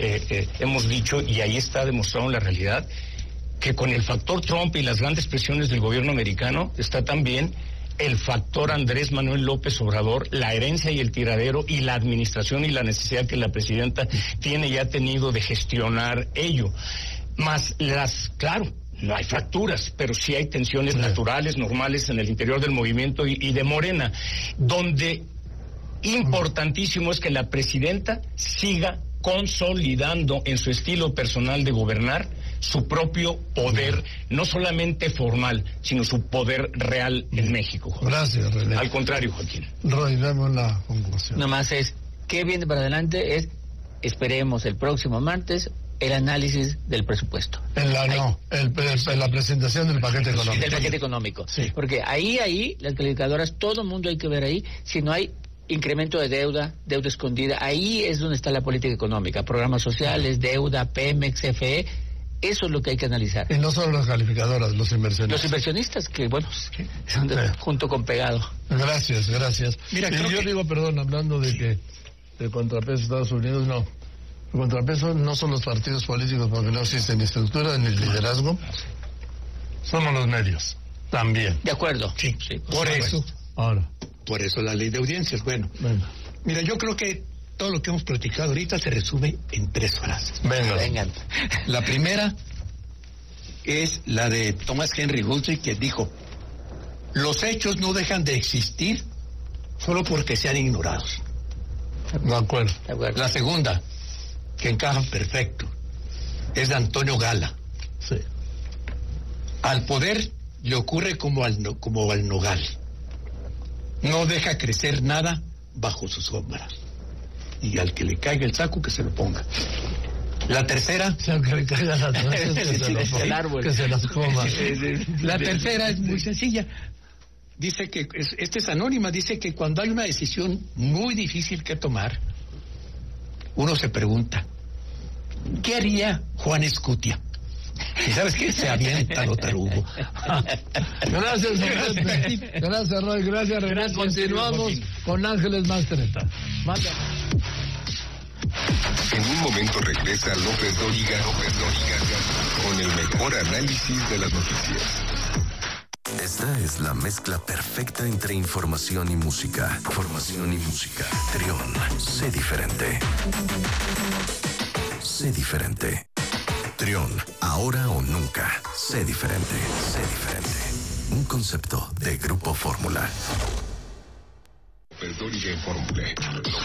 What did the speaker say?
hemos dicho, y ahí está demostrado en la realidad, que con el factor Trump y las grandes presiones del gobierno americano está también el factor Andrés Manuel López Obrador, la herencia y el tiradero y la administración y la necesidad que la presidenta tiene y ha tenido de gestionar ello. Más claro, no hay fracturas, pero sí hay tensiones naturales, normales en el interior del movimiento y de Morena, donde importantísimo es que la presidenta siga consolidando en su estilo personal de gobernar su propio poder, no solamente formal, sino su poder real en México, Joaquín. Gracias, René. Al contrario, Joaquín. Roy, damos la conclusión. Nomás ¿qué viene para adelante? Esperemos el próximo martes el análisis del presupuesto. La presentación del paquete económico. Del paquete económico. Sí. Porque ahí, las calificadoras, todo el mundo hay que ver ahí, si no hay incremento de deuda escondida, ahí es donde está la política económica, programas sociales, deuda, Pemex, CFE, eso es lo que hay que analizar. Y no solo las calificadoras, los inversionistas. Los inversionistas que, son junto con pegado. Gracias. Mira, yo digo, perdón, hablando de que el contrapeso de Estados Unidos, no. El contrapeso no son los partidos políticos porque no existen ni estructura ni liderazgo. Somos los medios, también. De acuerdo. Sí. Por eso. Ahora. Por eso la ley de audiencias. Bueno, mira, yo creo que todo lo que hemos platicado ahorita se resume en 3 frases. Vengan. La primera es la de Thomas Henry Huxley, que dijo: los hechos no dejan de existir solo porque sean ignorados. De acuerdo. La segunda, que encaja perfecto, es de Antonio Gala. Sí. Al poder le ocurre como al nogal. No deja crecer nada bajo sus sombras. Y al que le caiga el saco, que se lo ponga. La tercera... Si al que le caiga la que se las coma. La tercera es muy sencilla. Dice que, esta es anónima, dice que cuando hay una decisión muy difícil que tomar, uno se pregunta, ¿qué haría Juan Escutia? ¿Y sabes qué? Se avienta lo tarugo. Gracias, Roberto. Gracias, Roy. Gracias, René. Continuamos con Ángeles Mastreta. En un momento regresa López Dóriga con el mejor análisis de las noticias. Esta es la mezcla perfecta entre información y música. Trión, sé diferente. Sé diferente. Trión, ahora o nunca. Sé diferente. Un concepto de Grupo Fórmula. López Dóriga en Fórmula.